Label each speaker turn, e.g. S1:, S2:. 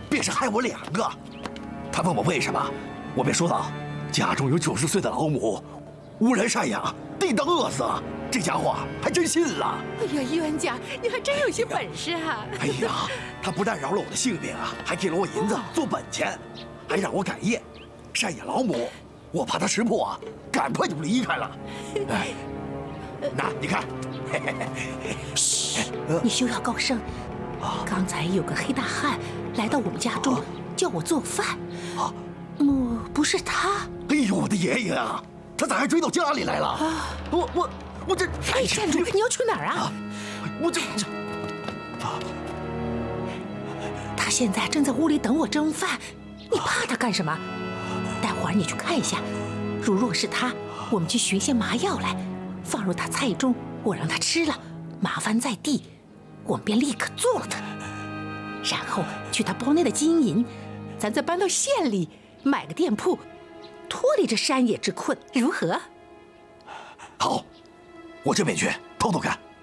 S1: 便是害我2个。他问我为什么，我便说道：家中有90岁的老母，无人赡养，定当饿死。这家伙还真信了。
S2: 哎呀，冤家，你还真有些本事啊！
S1: 哎呀，他不但饶了我的性命啊，还给了我银子做本钱，还让我改业赡养老母。我怕他识破啊，赶快就离开了。哎，那你看，
S2: 嘘，你休要高声。刚才有个黑大汉来到我们家中，叫我做饭。不是他。
S1: 哎呦，我的爷爷啊！他咋还追到家里来了？我这……
S2: 哎，站住！你要去哪儿啊？
S1: 我这……
S2: 他现在正在屋里等我蒸饭，你怕他干什么？待会儿你去看一下，若是他，我们去寻些麻药来，放入他菜中，我让他吃了，麻烦在地，我们便立刻做了他。然后取他包内的金银，咱再搬到县里买个店铺，脱离这山野之困，如何？
S1: 好，我这便去偷偷看。